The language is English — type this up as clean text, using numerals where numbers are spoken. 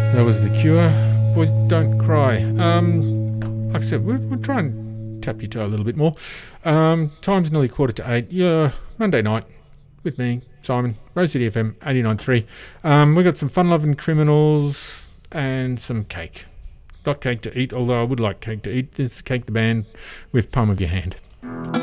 That was The Cure. Boys Don't Cry. Like I said, we'll try and tap your toe a little bit more. Time's nearly 7:45. Yeah, Monday night with me, Simon, Rose City FM 89.3. We got some fun-loving criminals and some cake. Not cake to eat, although I would like cake to eat. It's Cake the Band with Palm of Your Hand.